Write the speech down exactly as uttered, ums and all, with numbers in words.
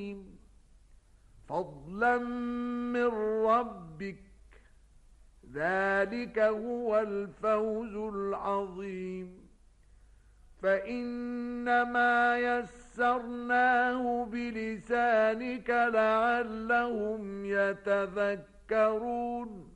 فضلا من ربك، ذلك هو الفوز العظيم. فإنما يسرناه بلسانك لعلهم يتذكرون